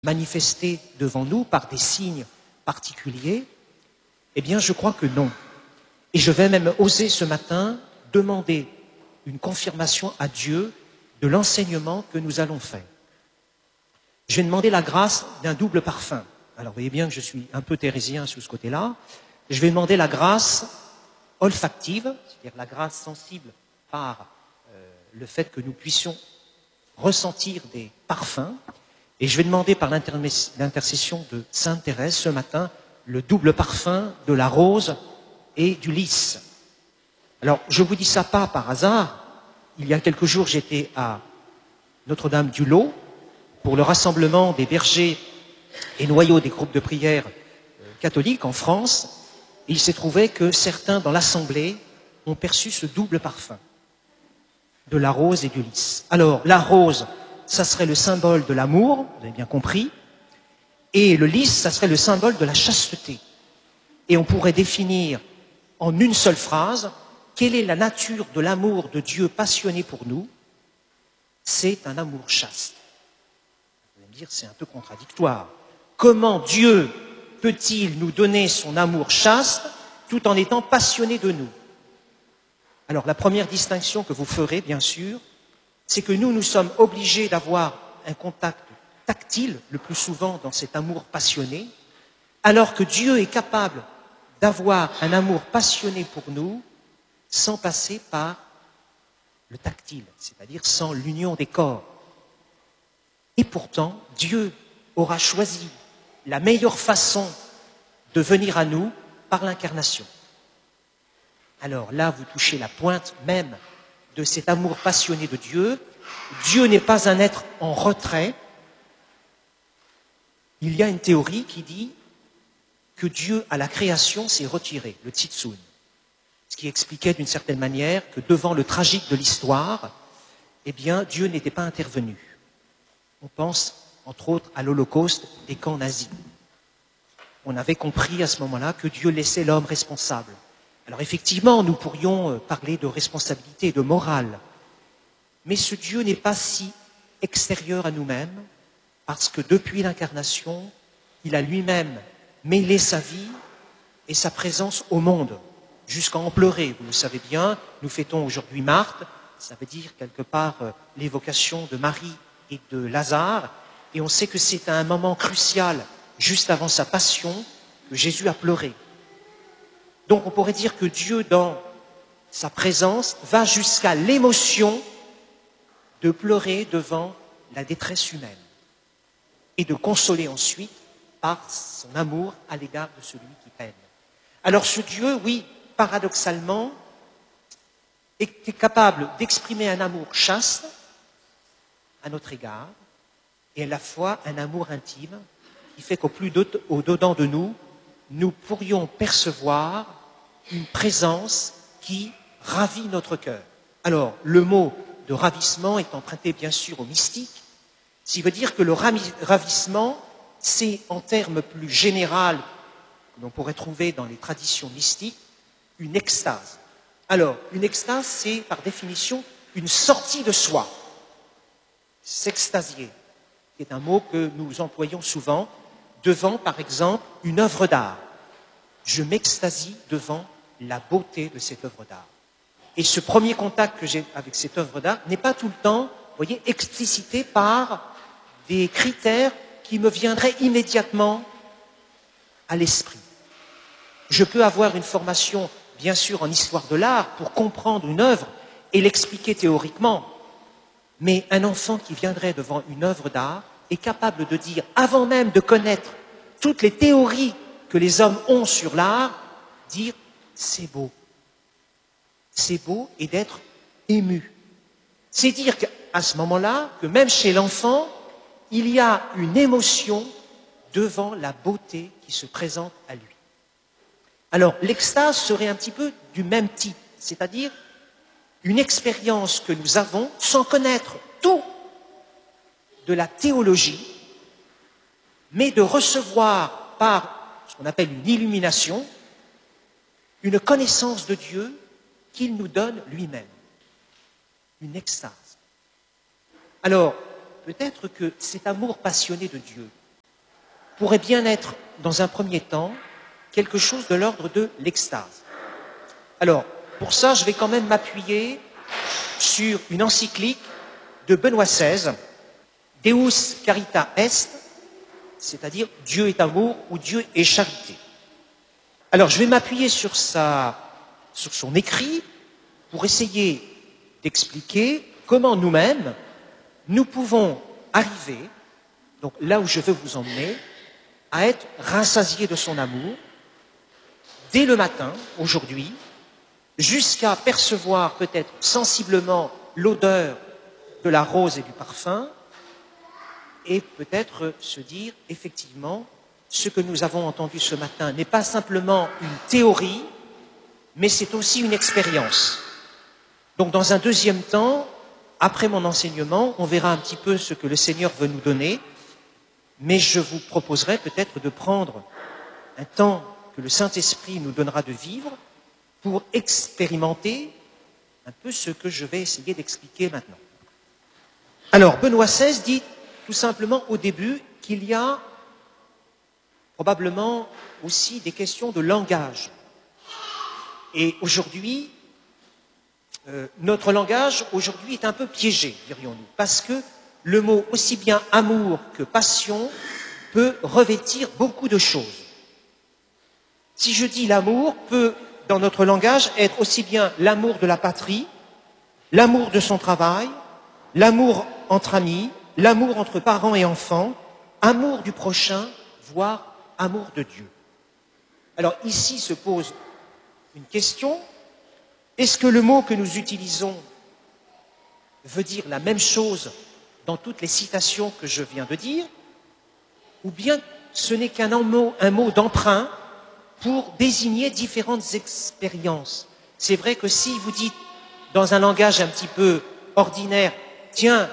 manifesté devant nous par des signes particuliers? Eh bien, je crois que non. Et je vais même oser ce matin demander une confirmation à Dieu de l'enseignement que nous allons faire. Je vais demander la grâce d'un double parfum. Alors, vous voyez bien que je suis un peu thérésien sur ce côté-là. Je vais demander la grâce olfactive, c'est-à-dire la grâce sensible par le fait que nous puissions ressentir des parfums. Et je vais demander par l'intercession de Sainte Thérèse ce matin le double parfum de la rose et du lys. Alors, je vous dis ça pas par hasard. Il y a quelques jours, j'étais à Notre-Dame-du-Lot pour le rassemblement des bergers et noyaux des groupes de prière catholiques en France. Et il s'est trouvé que certains dans l'assemblée ont perçu ce double parfum de la rose et du lys. Alors, la rose, ça serait le symbole de l'amour, vous avez bien compris, et le lys, ça serait le symbole de la chasteté. Et on pourrait définir en une seule phrase quelle est la nature de l'amour de Dieu passionné pour nous. C'est un amour chaste. Vous allez me dire, c'est un peu contradictoire. Comment Dieu peut-il nous donner son amour chaste tout en étant passionné de nous? Alors, la première distinction que vous ferez, bien sûr, c'est que nous sommes obligés d'avoir un contact tactile, le plus souvent dans cet amour passionné, alors que Dieu est capable d'avoir un amour passionné pour nous sans passer par le tactile, c'est-à-dire sans l'union des corps. Et pourtant, Dieu aura choisi la meilleure façon de venir à nous par l'incarnation. Alors là, vous touchez la pointe même de cet amour passionné de Dieu. Dieu n'est pas un être en retrait. Il y a une théorie qui dit que Dieu, à la création, s'est retiré, le Tzitzun. Ce qui expliquait d'une certaine manière que devant le tragique de l'histoire, eh bien, Dieu n'était pas intervenu. On pense, entre autres, à l'Holocauste des camps nazis. On avait compris à ce moment-là que Dieu laissait l'homme responsable. Alors effectivement, nous pourrions parler de responsabilité et de morale, mais ce Dieu n'est pas si extérieur à nous-mêmes, parce que depuis l'incarnation, il a lui-même mêlé sa vie et sa présence au monde, jusqu'à en pleurer. Vous le savez bien, nous fêtons aujourd'hui Marthe, ça veut dire quelque part l'évocation de Marie et de Lazare, et on sait que c'est à un moment crucial, juste avant sa passion, que Jésus a pleuré. Donc on pourrait dire que Dieu, dans sa présence, va jusqu'à l'émotion de pleurer devant la détresse humaine et de consoler ensuite par son amour à l'égard de celui qui peine. Alors ce Dieu, oui, paradoxalement, est capable d'exprimer un amour chaste à notre égard et à la fois un amour intime qui fait au-dedans de nous, nous pourrions percevoir une présence qui ravit notre cœur. Alors, le mot de ravissement est emprunté bien sûr au mystique, ce qui veut dire que le ravissement, c'est en termes plus généraux, que l'on pourrait trouver dans les traditions mystiques, une extase. Alors, une extase, c'est par définition une sortie de soi. S'extasier, qui est un mot que nous employons souvent devant, par exemple, une œuvre d'art. Je m'extasie devant la beauté de cette œuvre d'art. Et ce premier contact que j'ai avec cette œuvre d'art n'est pas tout le temps, vous voyez, explicité par des critères qui me viendraient immédiatement à l'esprit. Je peux avoir une formation, bien sûr, en histoire de l'art pour comprendre une œuvre et l'expliquer théoriquement, mais un enfant qui viendrait devant une œuvre d'art est capable de dire, avant même de connaître toutes les théories que les hommes ont sur l'art, dire c'est beau. C'est beau et d'être ému. C'est dire qu'à ce moment-là, que même chez l'enfant, il y a une émotion devant la beauté qui se présente à lui. Alors, l'extase serait un petit peu du même type, c'est-à-dire une expérience que nous avons sans connaître tout de la théologie, mais de recevoir par ce qu'on appelle une illumination, une connaissance de Dieu qu'il nous donne lui-même. Une extase. Alors, peut-être que cet amour passionné de Dieu pourrait bien être, dans un premier temps, quelque chose de l'ordre de l'extase. Alors, pour ça, je vais quand même m'appuyer sur une encyclique de Benoît XVI, Deus Carita Est, c'est-à-dire Dieu est amour ou Dieu est charité. Alors, je vais m'appuyer sur son écrit pour essayer d'expliquer comment nous-mêmes, nous pouvons arriver, donc là où je veux vous emmener, à être rassasiés de son amour, dès le matin, aujourd'hui, jusqu'à percevoir peut-être sensiblement l'odeur de la rose et du parfum, et peut-être se dire, effectivement, ce que nous avons entendu ce matin n'est pas simplement une théorie, mais c'est aussi une expérience. Donc dans un deuxième temps, après mon enseignement, on verra un petit peu ce que le Seigneur veut nous donner, mais je vous proposerai peut-être de prendre un temps que le Saint-Esprit nous donnera de vivre pour expérimenter un peu ce que je vais essayer d'expliquer maintenant. Alors, Benoît XVI dit tout simplement au début qu'il y a probablement aussi des questions de langage. Et aujourd'hui, notre langage aujourd'hui est un peu piégé, dirions-nous, parce que le mot aussi bien amour que passion peut revêtir beaucoup de choses. Si je dis l'amour peut, dans notre langage, être aussi bien l'amour de la patrie, l'amour de son travail, l'amour entre amis, l'amour entre parents et enfants, amour du prochain, voire amour de Dieu. Alors ici se pose une question. Est-ce que le mot que nous utilisons veut dire la même chose dans toutes les citations que je viens de dire, ou bien ce n'est qu'un mot d'emprunt pour désigner différentes expériences? C'est vrai que si vous dites dans un langage un petit peu ordinaire, tiens,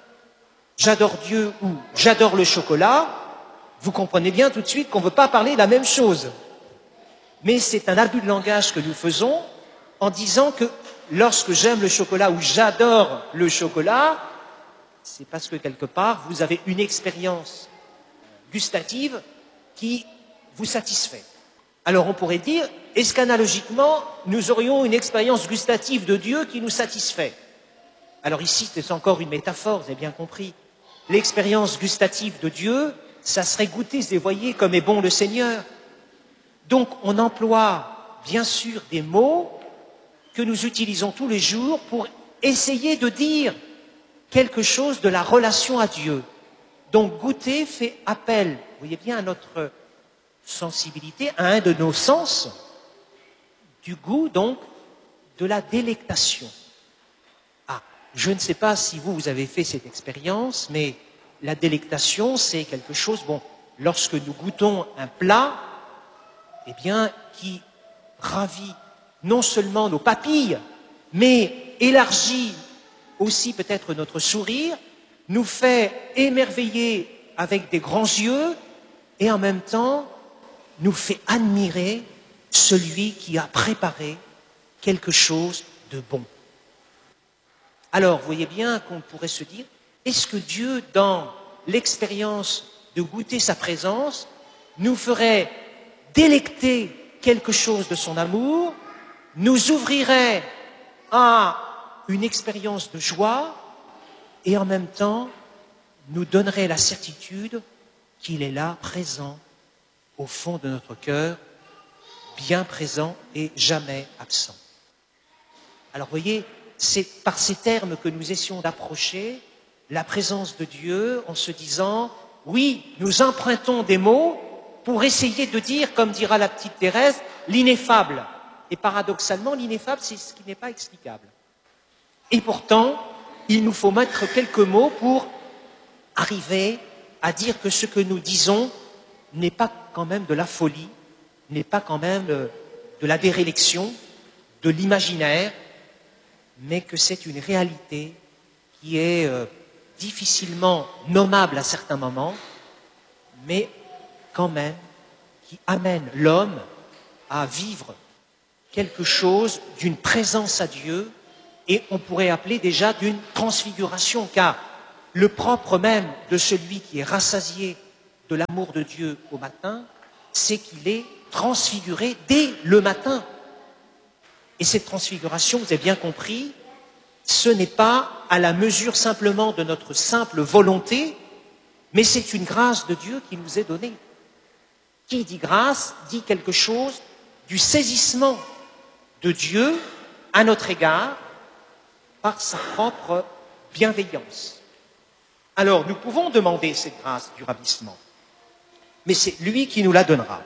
j'adore Dieu ou j'adore le chocolat, vous comprenez bien tout de suite qu'on ne veut pas parler de la même chose. Mais c'est un abus de langage que nous faisons en disant que lorsque j'aime le chocolat ou j'adore le chocolat, c'est parce que quelque part vous avez une expérience gustative qui vous satisfait. Alors on pourrait dire, est-ce qu'analogiquement, nous aurions une expérience gustative de Dieu qui nous satisfait? Alors ici, c'est encore une métaphore, vous avez bien compris. L'expérience gustative de Dieu, ça serait goûter et voyer comme est bon le Seigneur. Donc on emploie bien sûr des mots que nous utilisons tous les jours pour essayer de dire quelque chose de la relation à Dieu. Donc goûter fait appel, vous voyez bien, à notre sensibilité, à un de nos sens, du goût, donc, de la délectation. Ah, je ne sais pas si vous avez fait cette expérience, mais la délectation, c'est quelque chose, bon, lorsque nous goûtons un plat, eh bien, qui ravit non seulement nos papilles, mais élargit aussi peut-être notre sourire, nous fait émerveiller avec des grands yeux et en même temps nous fait admirer celui qui a préparé quelque chose de bon. Alors, vous voyez bien qu'on pourrait se dire, est-ce que Dieu, dans l'expérience de goûter sa présence, nous ferait délecter quelque chose de son amour, nous ouvrirait à une expérience de joie et en même temps nous donnerait la certitude qu'il est là, présent, au fond de notre cœur, bien présent et jamais absent. Alors vous voyez, c'est par ces termes que nous essayons d'approcher la présence de Dieu en se disant, oui, nous empruntons des mots pour essayer de dire, comme dira la petite Thérèse, l'ineffable. Et paradoxalement, l'ineffable, c'est ce qui n'est pas explicable. Et pourtant, il nous faut mettre quelques mots pour arriver à dire que ce que nous disons n'est pas quand même de la folie, n'est pas quand même de la déréliction, de l'imaginaire, mais que c'est une réalité qui est difficilement nommable à certains moments, mais quand même qui amène l'homme à vivre quelque chose d'une présence à Dieu et on pourrait appeler déjà d'une transfiguration, car le propre même de celui qui est rassasié de l'amour de Dieu au matin, c'est qu'il est transfiguré dès le matin. Et cette transfiguration, vous avez bien compris, ce n'est pas à la mesure simplement de notre simple volonté, mais c'est une grâce de Dieu qui nous est donnée. Qui dit grâce dit quelque chose du saisissement de Dieu à notre égard par sa propre bienveillance. Alors, nous pouvons demander cette grâce du ravissement, mais c'est lui qui nous la donnera.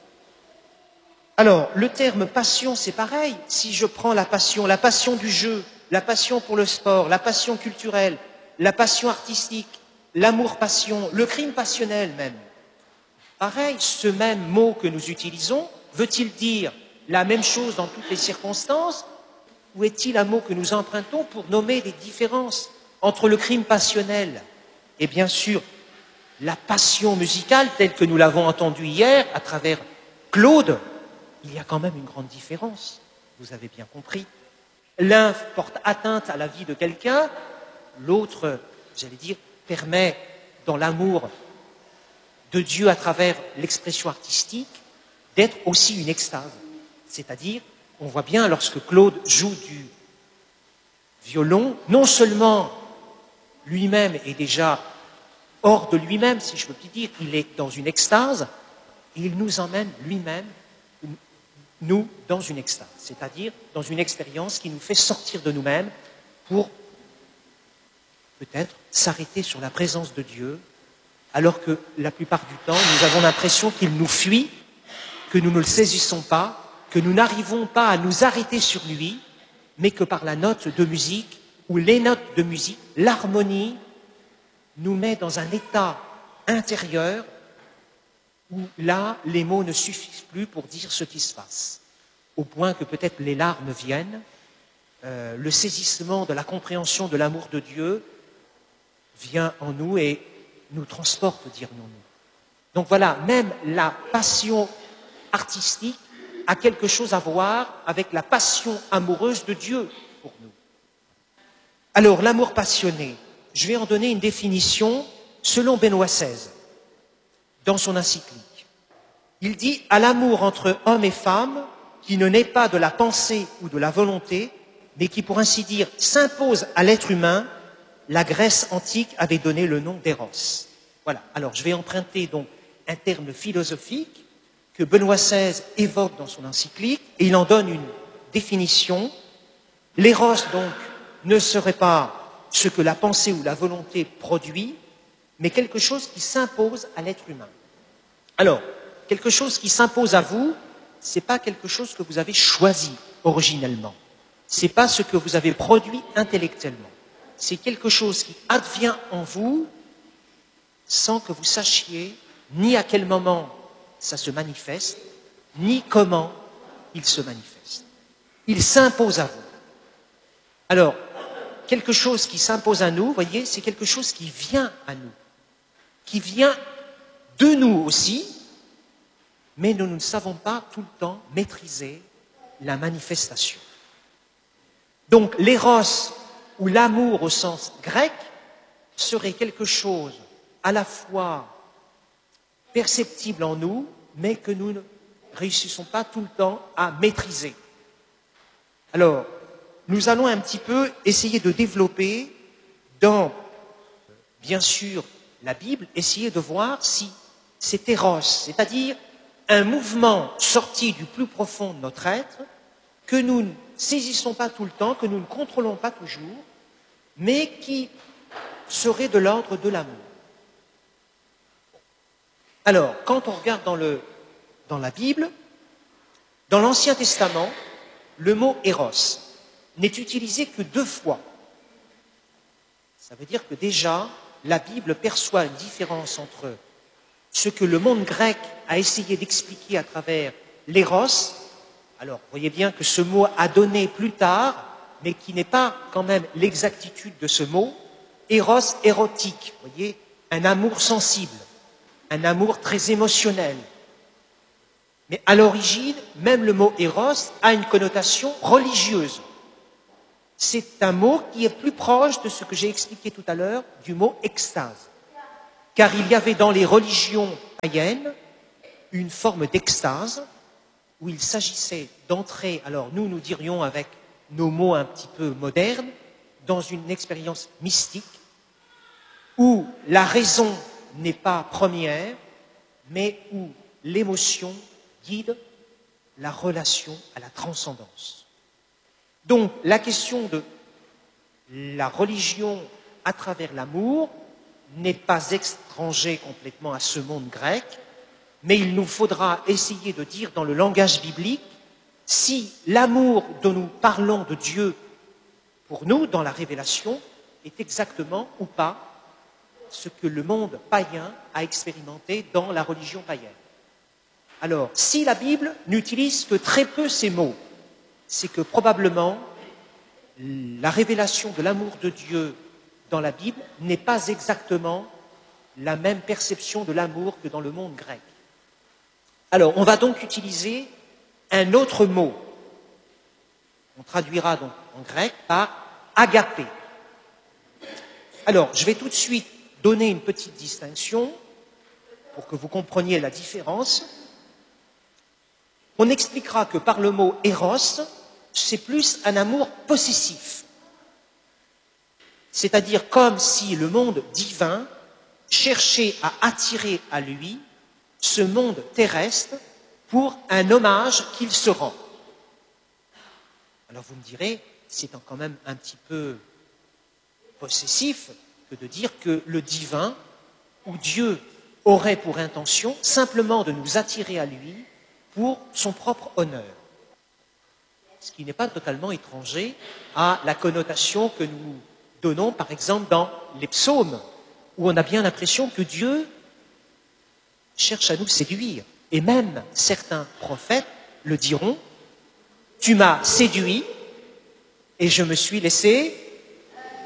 Alors, le terme passion, c'est pareil. Si je prends la passion du jeu, la passion pour le sport, la passion culturelle, la passion artistique, l'amour-passion, le crime passionnel même, pareil, ce même mot que nous utilisons, veut-il dire la même chose dans toutes les circonstances, ou est-il un mot que nous empruntons pour nommer des différences entre le crime passionnel et bien sûr la passion musicale telle que nous l'avons entendue hier à travers Claude? Il y a quand même une grande différence, vous avez bien compris. L'un porte atteinte à la vie de quelqu'un, l'autre, j'allais dire, permet dans l'amour de Dieu à travers l'expression artistique d'être aussi une extase. C'est-à-dire, on voit bien lorsque Claude joue du violon, non seulement lui-même est déjà hors de lui-même, si je peux dire, il est dans une extase, et il nous emmène lui-même, nous, dans une extase, c'est-à-dire dans une expérience qui nous fait sortir de nous-mêmes pour peut-être s'arrêter sur la présence de Dieu, alors que la plupart du temps, nous avons l'impression qu'il nous fuit, que nous ne le saisissons pas, que nous n'arrivons pas à nous arrêter sur lui, mais que par la note de musique, ou les notes de musique, l'harmonie nous met dans un état intérieur où là, les mots ne suffisent plus pour dire ce qui se passe, au point que peut-être les larmes viennent, le saisissement de la compréhension de l'amour de Dieu vient en nous et nous transporte, dirions-nous. Donc voilà, même la passion artistique a quelque chose à voir avec la passion amoureuse de Dieu pour nous. Alors, l'amour passionné, je vais en donner une définition selon Benoît XVI, dans son encyclique. Il dit « à l'amour entre homme et femme, qui ne naît pas de la pensée ou de la volonté, mais qui, pour ainsi dire, s'impose à l'être humain, la Grèce antique avait donné le nom d'éros. » Voilà. Alors, je vais emprunter donc un terme philosophique que Benoît XVI évoque dans son encyclique, et il en donne une définition. L'éros, donc, ne serait pas ce que la pensée ou la volonté produit, mais quelque chose qui s'impose à l'être humain. Alors, quelque chose qui s'impose à vous, ce n'est pas quelque chose que vous avez choisi originellement. Ce n'est pas ce que vous avez produit intellectuellement. C'est quelque chose qui advient en vous sans que vous sachiez ni à quel moment ça se manifeste, ni comment il se manifeste. Il s'impose à vous. Alors, quelque chose qui s'impose à nous, vous voyez, c'est quelque chose qui vient à nous, qui vient de nous aussi, mais nous ne savons pas tout le temps maîtriser la manifestation. Donc, l'éros ou l'amour au sens grec serait quelque chose à la fois perceptible en nous, mais que nous ne réussissons pas tout le temps à maîtriser. Alors, nous allons un petit peu essayer de développer dans, bien sûr, la Bible, essayer de voir si cet éros, c'est-à-dire un mouvement sorti du plus profond de notre être, que nous ne saisissons pas tout le temps, que nous ne contrôlons pas toujours, mais qui serait de l'ordre de l'amour. Alors, quand on regarde dans la Bible, dans l'Ancien Testament, le mot éros n'est utilisé que 2 fois. Ça veut dire que déjà, la Bible perçoit une différence entre ce que le monde grec a essayé d'expliquer à travers l'éros. Alors, vous voyez bien que ce mot a donné plus tard, mais qui n'est pas quand même l'exactitude de ce mot, éros érotique, vous voyez, un amour sensible, un amour très émotionnel. Mais à l'origine, même le mot éros a une connotation religieuse. C'est un mot qui est plus proche de ce que j'ai expliqué tout à l'heure du mot extase. car il y avait dans les religions païennes une forme d'extase où il s'agissait d'entrer, alors nous dirions avec nos mots un petit peu modernes, dans une expérience mystique où la raison n'est pas première, mais où l'émotion guide la relation à la transcendance. Donc la question de la religion à travers l'amour n'est pas étranger complètement à ce monde grec, mais il nous faudra essayer de dire dans le langage biblique si l'amour dont nous parlons de Dieu pour nous dans la révélation est exactement ou pas ce que le monde païen a expérimenté dans la religion païenne. Alors, si la Bible n'utilise que très peu ces mots, c'est que probablement la révélation de l'amour de Dieu dans la Bible n'est pas exactement la même perception de l'amour que dans le monde grec. Alors, on va donc utiliser un autre mot. On traduira donc en grec par agapé. Alors, je vais tout de suite donner une petite distinction pour que vous compreniez la différence. On expliquera que par le mot éros, c'est plus un amour possessif. C'est-à-dire comme si le monde divin cherchait à attirer à lui ce monde terrestre pour un hommage qu'il se rend. Alors vous me direz, c'est quand même un petit peu possessif que de dire que le divin ou Dieu aurait pour intention simplement de nous attirer à lui pour son propre honneur. Ce qui n'est pas totalement étranger à la connotation que nous donnons, par exemple, dans les psaumes, où on a bien l'impression que Dieu cherche à nous séduire. Et même certains prophètes le diront, « Tu m'as séduit et je me suis laissé séduire. »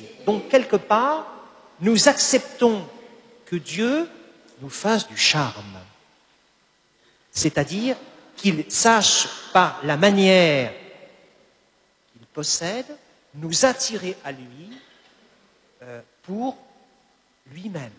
Donc, quelque part, nous acceptons que Dieu nous fasse du charme. C'est-à-dire qu'il sache, par la manière qu'il possède, nous attirer à lui pour lui-même.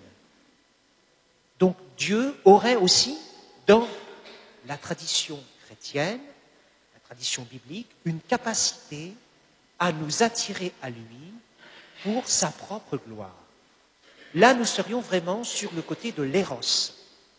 Donc Dieu aurait aussi, dans la tradition chrétienne, la tradition biblique, une capacité à nous attirer à lui pour sa propre gloire. Là, nous serions vraiment sur le côté de l'éros.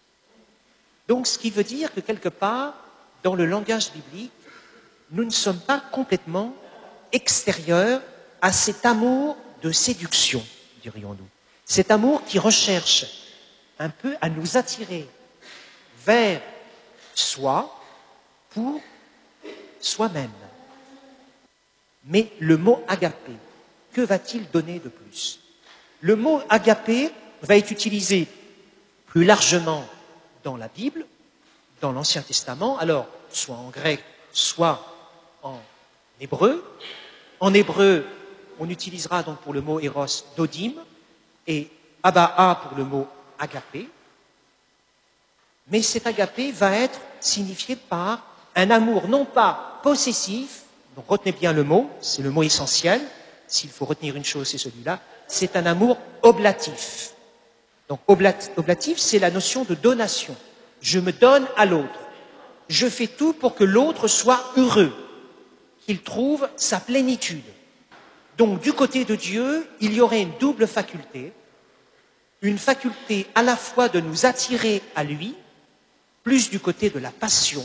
Donc, ce qui veut dire que quelque part, dans le langage biblique, nous ne sommes pas complètement extérieurs à cet amour de séduction, dirions-nous. Cet amour qui recherche un peu à nous attirer vers soi pour soi-même. Mais le mot agapé, que va-t-il donner de plus? Le mot agapé va être utilisé plus largement dans la Bible, dans l'Ancien Testament, alors soit en grec, soit en hébreu. En hébreu, on utilisera donc pour le mot éros dodim et aba'a pour le mot agapé. Mais cet agapé va être signifié par un amour non pas possessif, donc retenez bien le mot, c'est le mot essentiel, s'il faut retenir une chose, c'est celui-là, c'est un amour oblatif. Donc oblatif, c'est la notion de donation. Je me donne à l'autre. Je fais tout pour que l'autre soit heureux, qu'il trouve sa plénitude. Donc du côté de Dieu, il y aurait une double faculté, une faculté à la fois de nous attirer à lui, plus du côté de la passion,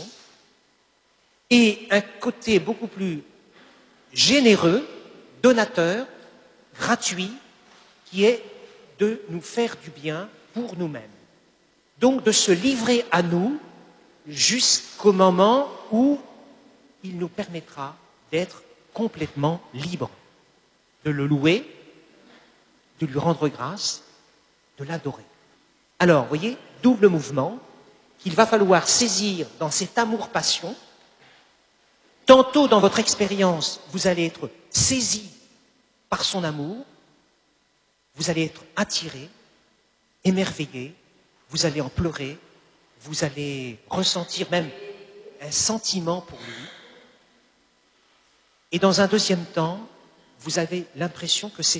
et un côté beaucoup plus généreux, donateur, gratuit, qui est de nous faire du bien pour nous-mêmes. Donc de se livrer à nous jusqu'au moment où il nous permettra d'être complètement libres, de le louer, de lui rendre grâce, de l'adorer. Alors, vous voyez, double mouvement qu'il va falloir saisir dans cet amour-passion. Tantôt dans votre expérience, vous allez être saisi par son amour, vous allez être attiré, émerveillé, vous allez en pleurer, vous allez ressentir même un sentiment pour lui. Et dans un deuxième temps, vous avez l'impression que c'est